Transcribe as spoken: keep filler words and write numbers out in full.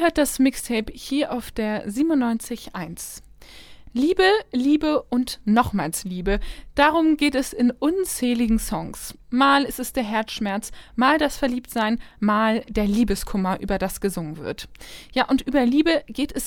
hört das Mixtape hier auf der siebenundneunzig Komma eins. Liebe, Liebe und nochmals Liebe. Darum geht es in unzähligen Songs. Mal ist es der Herzschmerz, mal das Verliebtsein, mal der Liebeskummer, über das gesungen wird. Ja, und über Liebe geht es